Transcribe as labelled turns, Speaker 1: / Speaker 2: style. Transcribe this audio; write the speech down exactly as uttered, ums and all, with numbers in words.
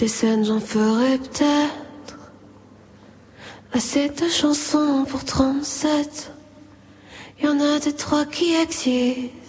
Speaker 1: Des scènes j'en ferai peut-être assez de chansons pour trente-sept. Y'en a des trois qui existent,